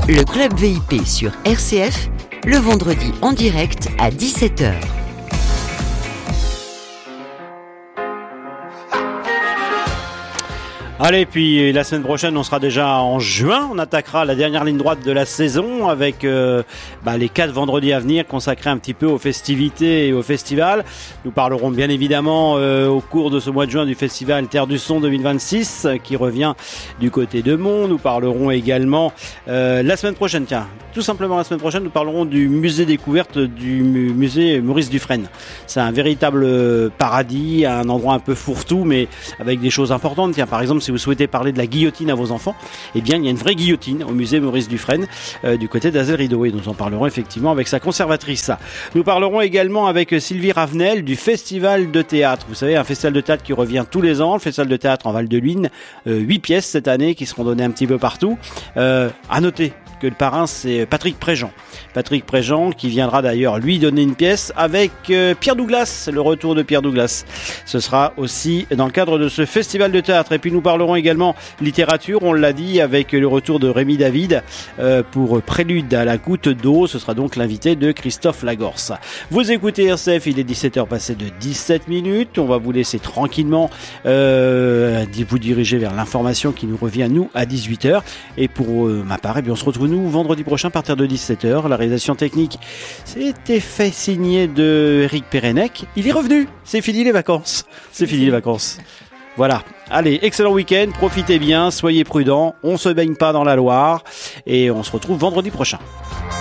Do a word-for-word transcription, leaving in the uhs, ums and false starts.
Le Club V I P sur R C F, le vendredi en direct à dix-sept heures. Allez, puis la semaine prochaine, on sera déjà en juin. On attaquera la dernière ligne droite de la saison avec euh, bah, les quatre vendredis à venir consacrés un petit peu aux festivités et au festival. Nous parlerons bien évidemment euh, au cours de ce mois de juin du festival Terre du Son deux mille vingt-six qui revient du côté de Mont. Nous parlerons également euh, la semaine prochaine, tiens, tout simplement la semaine prochaine, nous parlerons du musée découverte du mu- musée Maurice Dufresne. C'est un véritable paradis, un endroit un peu fourre-tout, mais avec des choses importantes. Tiens, par exemple, si vous souhaitez parler de la guillotine à vos enfants, eh bien, il y a une vraie guillotine au musée Maurice Dufresne euh, du côté d'Azel Rideau et nous en parlerons effectivement avec sa conservatrice. Nous parlerons également avec Sylvie Ravenel du Festival de théâtre. Vous savez, un festival de théâtre qui revient tous les ans, le Festival de théâtre en Val-de-Luynes, euh, huit pièces cette année qui seront données un petit peu partout. Euh, à noter que le parrain c'est Patrick Préjean. Patrick Préjean qui viendra d'ailleurs lui donner une pièce avec euh, Pierre Douglas, le retour de Pierre Douglas. Ce sera aussi dans le cadre de ce festival de théâtre. Et puis nous parlerons également littérature, on l'a dit, avec le retour de Rémi David euh, pour Prélude à la goutte d'eau. Ce sera donc l'invité de Christophe Lagorce. Vous écoutez R C F, il est dix-sept heures passées de dix-sept minutes. On va vous laisser tranquillement euh, vous diriger vers l'information qui nous revient nous à dix-huit heures. Et pour euh, ma part, eh bien, on se retrouve nous vendredi prochain à partir de dix-sept heures. La réalisation technique, c'était fait signer de Eric Pérenec. Il est revenu. C'est fini les vacances. C'est fini les vacances. Voilà. Allez, excellent week-end. Profitez bien. Soyez prudents. On se baigne pas dans la Loire. Et on se retrouve vendredi prochain.